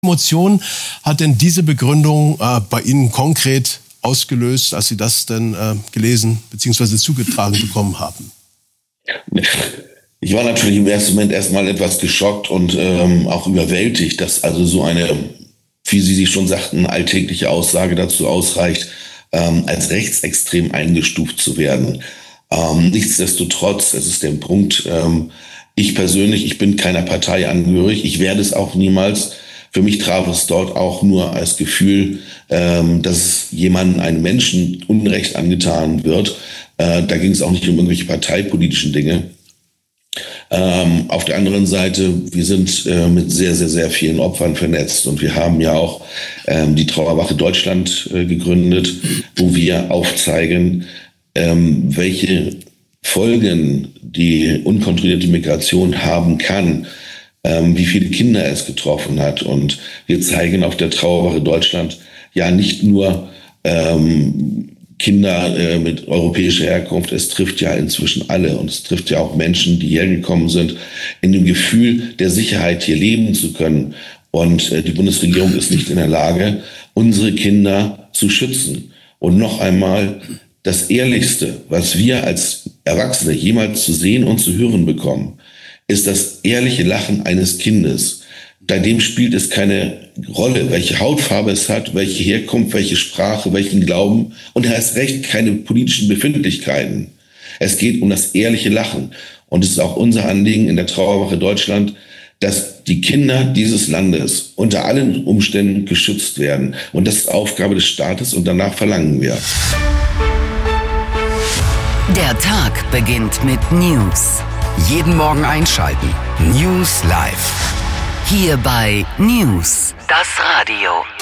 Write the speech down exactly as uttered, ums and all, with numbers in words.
Emotionen hat denn diese Begründung äh, bei Ihnen konkret ausgelöst, als Sie das denn äh, gelesen bzw. zugetragen bekommen haben? Ich war natürlich im ersten Moment erstmal etwas geschockt und ähm, auch überwältigt, dass also so eine, wie Sie sich schon sagten, alltägliche Aussage dazu ausreicht, ähm, als rechtsextrem eingestuft zu werden. Ähm, nichtsdestotrotz, es ist der Punkt, ähm, ich persönlich, ich bin keiner Partei angehörig, ich werde es auch niemals. Für mich traf es dort auch nur als Gefühl, ähm, dass jemandem, einem Menschen Unrecht angetan wird. Äh, da ging es auch nicht um irgendwelche parteipolitischen Dinge. Ähm, auf der anderen Seite, wir sind äh, mit sehr, sehr, sehr vielen Opfern vernetzt und wir haben ja auch ähm, die Trauerwache Deutschland äh, gegründet, wo wir aufzeigen, ähm, welche Folgen die unkontrollierte Migration haben kann, ähm, wie viele Kinder es getroffen hat. Und wir zeigen auf der Trauerwache Deutschland ja nicht nur ähm, Kinder äh, mit europäischer Herkunft, es trifft ja inzwischen alle und es trifft ja auch Menschen, die hergekommen sind, in dem Gefühl der Sicherheit hier leben zu können. Und äh, die Bundesregierung ist nicht in der Lage, unsere Kinder zu schützen. Und noch einmal, das Ehrlichste, was wir als Erwachsene jemals zu sehen und zu hören bekommen, ist das ehrliche Lachen eines Kindes. Bei dem spielt es keine Rolle, welche Hautfarbe es hat, welche Herkunft, welche Sprache, welchen Glauben und er hat recht keine politischen Befindlichkeiten. Es geht um das ehrliche Lachen und es ist auch unser Anliegen in der Trauerwache Deutschland, dass die Kinder dieses Landes unter allen Umständen geschützt werden und das ist Aufgabe des Staates und danach verlangen wir. Der Tag beginnt mit News. Jeden Morgen einschalten. News Live. Hier bei News, das Radio.